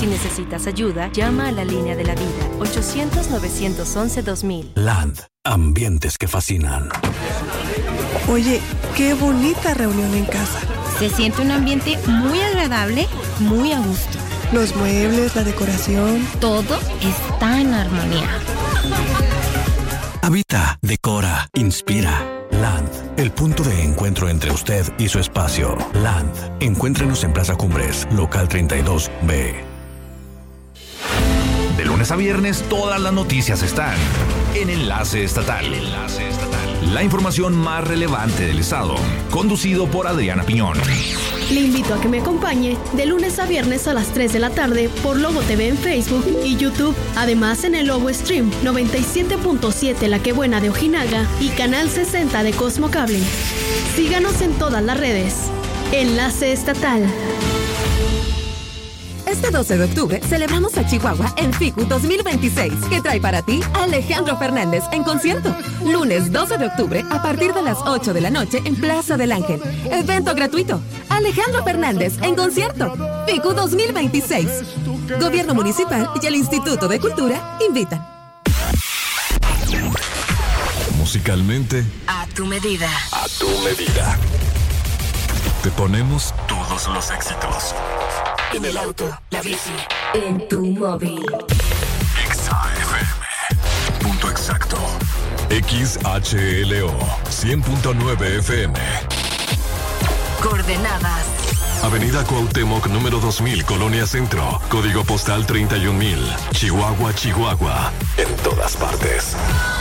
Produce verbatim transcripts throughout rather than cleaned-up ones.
Si necesitas ayuda, llama a la línea de la vida, ochocientos, novecientos once, dos mil. Land, ambientes que fascinan. Oye, qué bonita reunión en casa. Se siente un ambiente muy agradable, muy a gusto. Los muebles, la decoración. Todo está en armonía. Habita, decora, inspira. Land, el punto de encuentro entre usted y su espacio. Land, encuéntrenos en Plaza Cumbres, local treinta y dos B. De lunes a viernes, todas las noticias están en Enlace Estatal. Enlace Estatal. La información más relevante del estado, conducido por Adriana Piñón. Le invito a que me acompañe de lunes a viernes a las tres de la tarde por Lobo T V en Facebook y YouTube. Además en el Lobo Stream noventa y siete punto siete La Que Buena de Ojinaga y Canal sesenta de Cosmo Cable. Síganos en todas las redes. Enlace Estatal. Este doce de octubre celebramos a Chihuahua en F I C U dos mil veintiséis, que trae para ti a Alejandro Fernández en concierto. Lunes doce de octubre a partir de las ocho de la noche en Plaza del Ángel. Evento gratuito. Alejandro Fernández en concierto. F I C U dos mil veintiséis. Gobierno Municipal y el Instituto de Cultura invitan. Musicalmente, A tu medida. a tu medida. Te ponemos todos los éxitos. En el auto, la bici, en tu móvil. Exa F M. Punto exacto. X H L O cien punto nueve F M. Coordenadas. Avenida Cuauhtémoc número dos mil, Colonia Centro. Código postal treinta y un mil. Chihuahua, Chihuahua. En todas partes.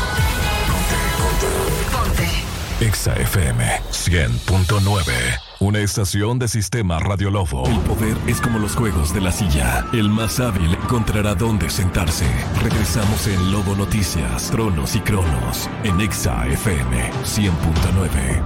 Ponte. Exa F M cien punto nueve. Una estación de Sistema Radio Lobo. El poder es como los juegos de la silla. El más hábil encontrará dónde sentarse. Regresamos en Lobo Noticias, Tronos y Cronos. En Exa F M cien punto nueve.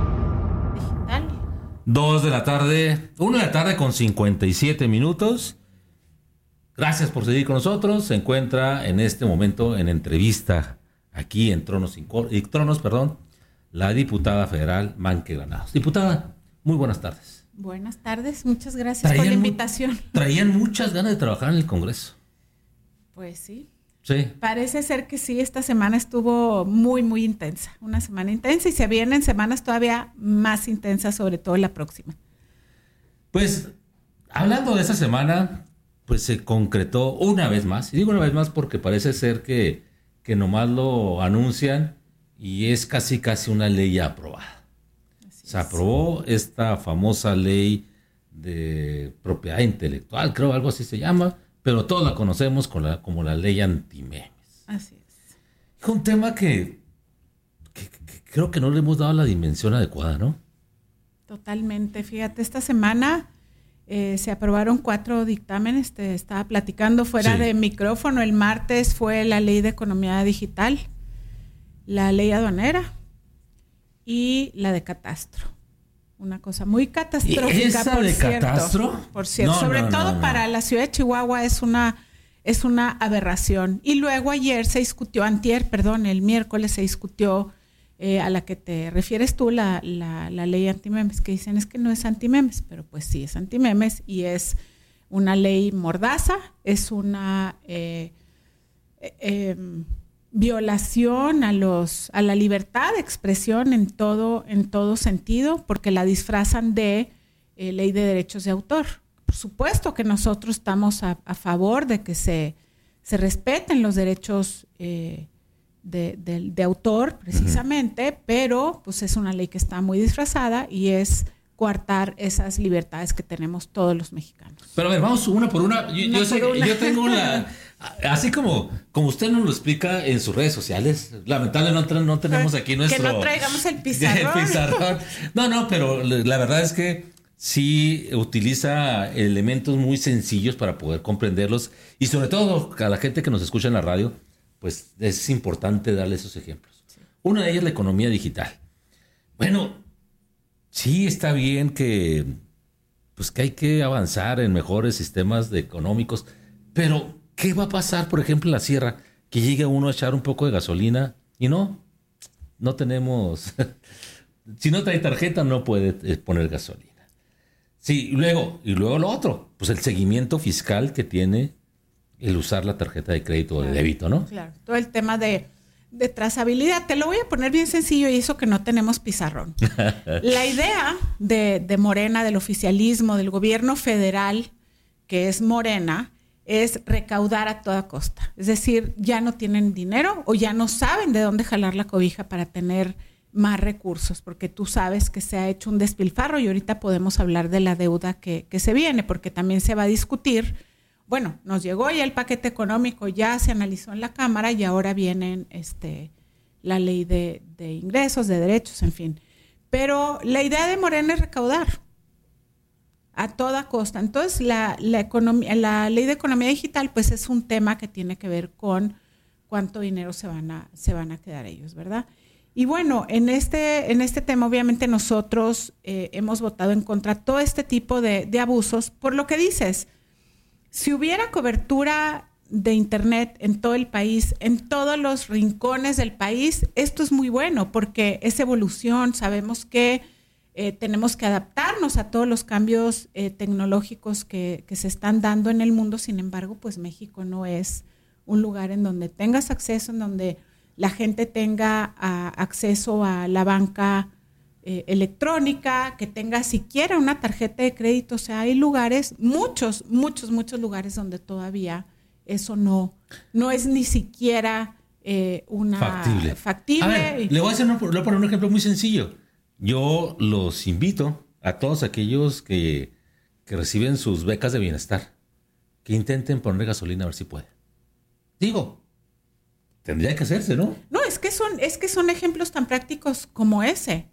Dos de la tarde, una de la tarde con cincuenta y siete minutos. Gracias por seguir con nosotros. Se encuentra en este momento en entrevista aquí en Tronos y Tronos, perdón, la diputada federal Manque Granados. Diputada, muy buenas tardes. Buenas tardes, muchas gracias traían por la invitación. Mu- traían muchas ganas de trabajar en el Congreso. Pues sí. Sí. Parece ser que sí, esta semana estuvo muy, muy intensa. Una semana intensa y se vienen semanas todavía más intensas, sobre todo la próxima. Pues, hablando de esa semana, pues se concretó una vez más. Y digo una vez más porque parece ser que, que nomás lo anuncian y es casi, casi una ley aprobada. Se aprobó esta famosa ley de propiedad intelectual, creo algo así se llama, pero todos la conocemos con la, como la ley antimemes. Así es. Es un tema que, que, que creo que no le hemos dado la dimensión adecuada, ¿no? Totalmente. Fíjate, esta semana eh, se aprobaron cuatro dictámenes. Te estaba platicando fuera Sí. de micrófono. El martes fue la ley de economía digital, la ley aduanera y la de catastro. Una cosa muy catastrófica, ¿Y esa por de cierto. catastro? Por cierto, No, sobre no, todo no, no. para la ciudad de Chihuahua es una es una aberración. Y luego ayer se discutió, antier, perdón, el miércoles se discutió eh, a la que te refieres tú, la, la, la ley antimemes, que dicen es que no es antimemes, pero pues sí es antimemes y es una ley mordaza, es una eh, eh, eh, violación a los a la libertad de expresión en todo en todo sentido, porque la disfrazan de eh, ley de derechos de autor. Por supuesto que nosotros estamos a, a favor de que se, se respeten los derechos eh, de, de, de autor, precisamente, uh-huh. pero pues es una ley que está muy disfrazada y es coartar esas libertades que tenemos todos los mexicanos. Pero a ver, vamos una por una. Yo, una yo, sé, por una. yo tengo una... Así como, como usted nos lo explica en sus redes sociales, lamentablemente no, no tenemos aquí nuestro... Que no traigamos el pizarrón. el pizarrón. No, no, pero la verdad es que sí utiliza elementos muy sencillos para poder comprenderlos y sobre todo a la gente que nos escucha en la radio, pues es importante darle esos ejemplos. Sí. Una de ellas es la economía digital. Bueno, sí está bien que, pues que hay que avanzar en mejores sistemas de económicos, pero ¿qué va a pasar, por ejemplo, en la sierra? Que llegue uno a echar un poco de gasolina y no, no tenemos... Si no trae tarjeta no puede poner gasolina. Sí, y luego, y luego lo otro, pues el seguimiento fiscal que tiene el usar la tarjeta de crédito o de débito, ¿no? Claro, todo el tema de, de trazabilidad. Te lo voy a poner bien sencillo y eso que no tenemos pizarrón. La idea de, de Morena, del oficialismo, del gobierno federal, que es Morena, es recaudar a toda costa. Es decir, ya no tienen dinero o ya no saben de dónde jalar la cobija para tener más recursos, porque tú sabes que se ha hecho un despilfarro y ahorita podemos hablar de la deuda que, que se viene, porque también se va a discutir. Bueno, nos llegó ya el paquete económico, ya se analizó en la Cámara y ahora viene este, la ley de, de ingresos, de derechos, en fin. Pero la idea de Morena es recaudar a toda costa. Entonces, la, la, economía, la ley de economía digital, pues es un tema que tiene que ver con cuánto dinero se van a, se van a quedar ellos, ¿verdad? Y bueno, en este, en este tema, obviamente nosotros eh, hemos votado en contra de todo este tipo de, de abusos, por lo que dices. Si hubiera cobertura de Internet en todo el país, en todos los rincones del país, esto es muy bueno porque es evolución. Sabemos que eh, tenemos que adaptarnos a todos los cambios eh, tecnológicos que, que se están dando en el mundo. Sin embargo, pues México no es un lugar en donde tengas acceso, en donde la gente tenga a, acceso a la banca Eh, electrónica, que tenga siquiera una tarjeta de crédito. O sea, hay lugares, muchos, muchos, muchos lugares donde todavía eso no, no es ni siquiera eh, una factible. factible. A ver, le voy a hacer un, le voy a poner un ejemplo muy sencillo. Yo los invito a todos aquellos que, que reciben sus becas de bienestar, que intenten poner gasolina a ver si pueden. Digo, tendría que hacerse, ¿no? No, es que son, es que son ejemplos tan prácticos como ese.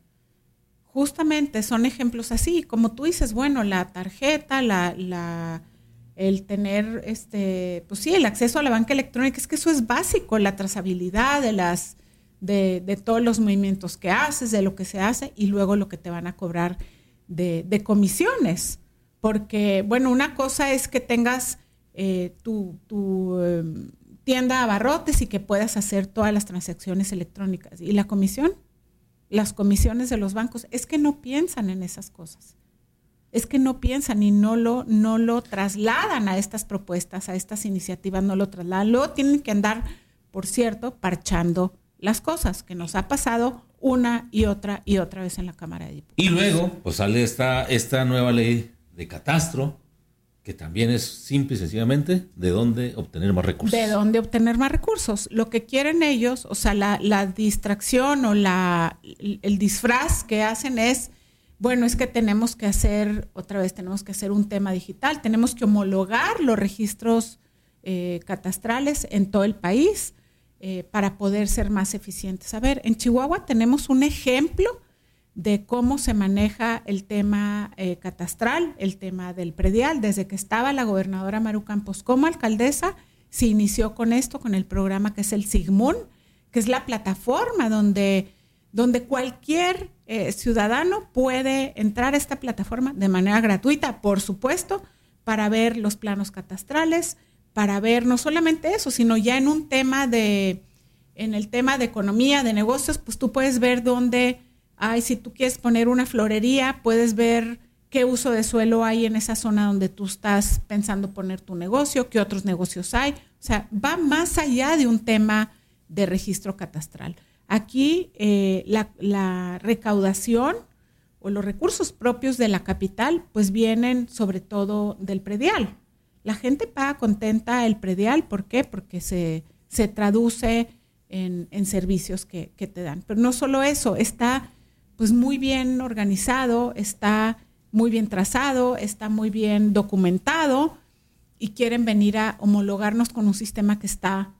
Justamente son ejemplos así, como tú dices, bueno, la tarjeta, la, la, el tener, este, pues sí, el acceso a la banca electrónica, es que eso es básico, la trazabilidad de las, de, de todos los movimientos que haces, de lo que se hace y luego lo que te van a cobrar de, de comisiones, porque, bueno, una cosa es que tengas eh, tu, tu eh, tienda de abarrotes y que puedas hacer todas las transacciones electrónicas, y la comisión. Las comisiones de los bancos, es que no piensan en esas cosas. Es que no piensan y no lo, no lo trasladan a estas propuestas, a estas iniciativas, no lo trasladan. Luego tienen que andar, por cierto, parchando las cosas, que nos ha pasado una y otra y otra vez en la Cámara de Diputados. Y luego, pues sale esta, esta nueva ley de catastro, que también es simple y sencillamente de dónde obtener más recursos. De dónde obtener más recursos. Lo que quieren ellos, o sea, la, la distracción o la, el disfraz que hacen es, bueno, es que tenemos que hacer, otra vez tenemos que hacer un tema digital, tenemos que homologar los registros eh, catastrales en todo el país eh, para poder ser más eficientes. A ver, en Chihuahua tenemos un ejemplo de cómo se maneja el tema eh, catastral, el tema del predial. Desde que estaba la gobernadora Maru Campos como alcaldesa, se inició con esto, con el programa que es el SIGMUN, que es la plataforma donde, donde cualquier eh, ciudadano puede entrar a esta plataforma de manera gratuita, por supuesto, para ver los planos catastrales, para ver no solamente eso, sino ya en un tema de, en el tema de economía, de negocios, pues tú puedes ver dónde hay, si tú quieres poner una florería, puedes ver qué uso de suelo hay en esa zona donde tú estás pensando poner tu negocio, qué otros negocios hay. O sea, va más allá de un tema de registro catastral. Aquí eh, la, la recaudación o los recursos propios de la capital pues vienen sobre todo del predial. La gente paga contenta el predial, ¿por qué? Porque se, se traduce en, en servicios que, que te dan. Pero no solo eso, está pues muy bien organizado, está muy bien trazado, está muy bien documentado y quieren venir a homologarnos con un sistema que está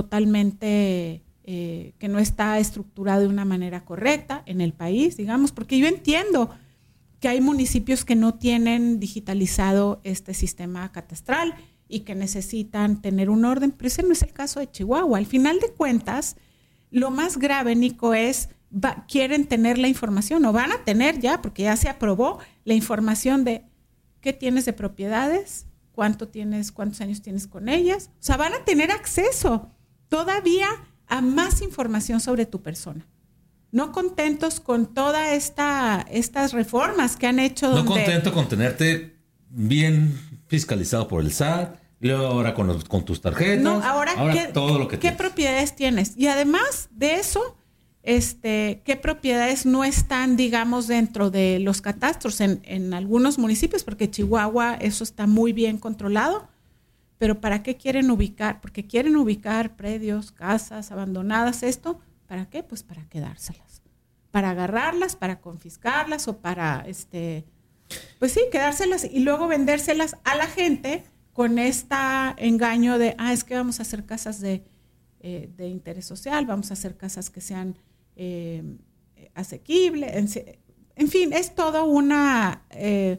totalmente, eh, que no está estructurado de una manera correcta en el país, digamos, porque yo entiendo que hay municipios que no tienen digitalizado este sistema catastral y que necesitan tener un orden, pero ese no es el caso de Chihuahua. Al final de cuentas, lo más grave, Nico, es Va, quieren tener la información o van a tener ya, porque ya se aprobó la información de qué tienes de propiedades, cuánto tienes, cuántos años tienes con ellas. O sea, van a tener acceso todavía a más información sobre tu persona. No contentos con todas esta, estas reformas que han hecho. No donde, contento con tenerte bien fiscalizado por el S A T, Y luego ahora con, los, con tus tarjetas. No, ahora, ahora ¿qué, todo lo que ¿qué tienes. propiedades tienes? Y además de eso, este, ¿qué propiedades no están, digamos, dentro de los catastros en, en algunos municipios? Porque Chihuahua eso está muy bien controlado. Pero ¿para qué quieren ubicar? Porque quieren ubicar predios, casas abandonadas, esto. ¿Para qué? Pues para quedárselas. Para agarrarlas, para confiscarlas o para, este, pues sí, quedárselas y luego vendérselas a la gente con este engaño de, ah, es que vamos a hacer casas de, eh, de interés social, vamos a hacer casas que sean eh, asequibles. En, en fin, es todo una... Eh,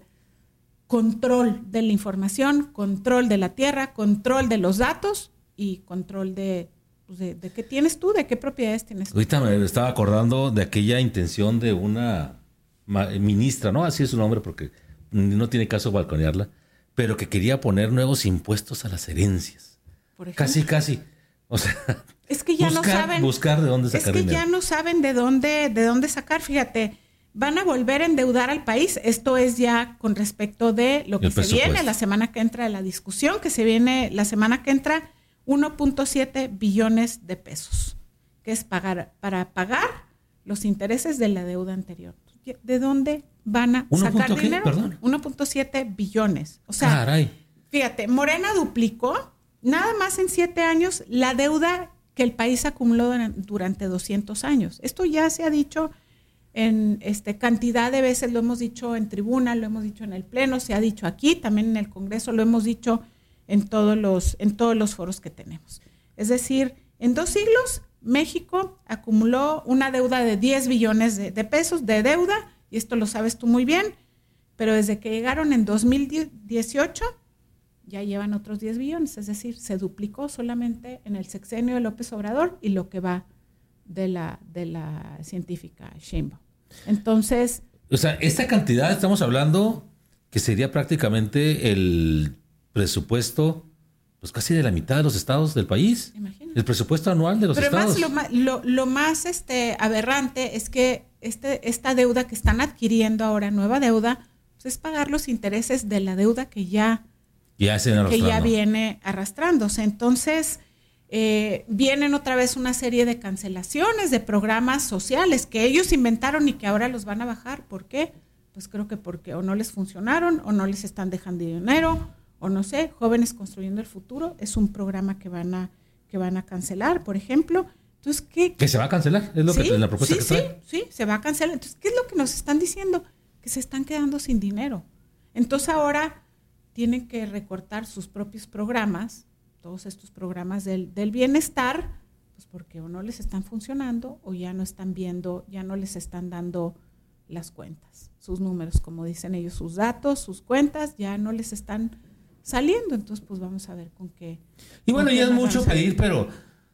control de la información, control de la tierra, control de los datos y control de, pues de, de qué tienes tú, de qué propiedades tienes tú. Ahorita me estaba acordando de aquella intención de una ministra, ¿no? Así es su nombre porque no tiene caso balconearla, pero que quería poner nuevos impuestos a las herencias. Por ejemplo, casi, casi. O sea, es que ya buscar, no saben. Buscar de dónde sacar Es que dinero. ya no saben de dónde, de dónde sacar, fíjate. Van a volver a endeudar al país. Esto es ya con respecto de lo que se viene la semana que entra, de la discusión que se viene la semana que entra, uno punto siete billones de pesos, que es pagar para pagar los intereses de la deuda anterior. ¿De dónde van a sacar dinero? Perdón. uno punto siete billones. O sea, caray. Fíjate, Morena duplicó nada más en siete años la deuda que el país acumuló durante doscientos años. Esto ya se ha dicho en este, cantidad de veces, lo hemos dicho en tribuna, lo hemos dicho en el pleno, se ha dicho aquí, también en el Congreso, lo hemos dicho en todos los, en todos los foros que tenemos. Es decir, en dos siglos, México acumuló una deuda de diez billones de, de pesos de deuda, y esto lo sabes tú muy bien, pero desde que llegaron en dos mil dieciocho, ya llevan otros diez billones, es decir, se duplicó solamente en el sexenio de López Obrador y lo que va de la, de la científica Sheinbaum. Entonces... O sea, esta cantidad estamos hablando que sería prácticamente el presupuesto, pues casi de la mitad de los estados del país. Imagínate. El presupuesto anual de los Pero estados. Pero más, lo, lo, lo más este, aberrante es que este, esta deuda que están adquiriendo ahora, nueva deuda, pues es pagar los intereses de la deuda que ya, ya, se que ya viene arrastrándose. Entonces... Eh, vienen otra vez una serie de cancelaciones de programas sociales que ellos inventaron y que ahora los van a bajar. ¿Por qué? Pues creo que porque o no les funcionaron o no les están dejando dinero o no sé. Jóvenes Construyendo el Futuro es un programa que van a que van a cancelar, por ejemplo. Entonces, ¿qué? Que se va a cancelar, es lo ¿Sí? que la propuesta sí, que trae. Sí, sí, se va a cancelar. Entonces, ¿qué es lo que nos están diciendo? Que se están quedando sin dinero. Entonces ahora tienen que recortar sus propios programas, todos estos programas del, del bienestar, pues porque o no les están funcionando o ya no están viendo, ya no les están dando las cuentas, sus números, como dicen ellos, sus datos, sus cuentas, ya no les están saliendo. Entonces, pues vamos a ver con qué. Y bueno, ya es mucho pedir, pero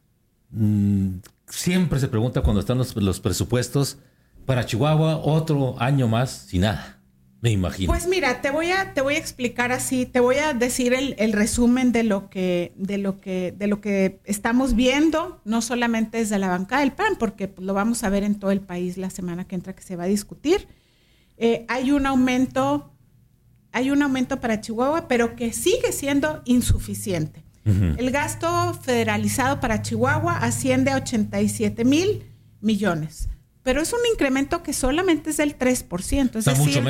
mmm, siempre se pregunta cuando están los, los presupuestos para Chihuahua, otro año más sin nada. Me imagino. Pues mira, te voy a te voy a explicar así, te voy a decir el, el resumen de lo que de lo que de lo que estamos viendo, no solamente desde la bancada del P A N, porque pues, lo vamos a ver en todo el país la semana que entra que se va a discutir. Eh, hay un aumento, hay un aumento para Chihuahua, pero que sigue siendo insuficiente. Uh-huh. El gasto federalizado para Chihuahua asciende a ochenta y siete mil millones. Pero es un incremento que solamente es del tres por ciento, es decir,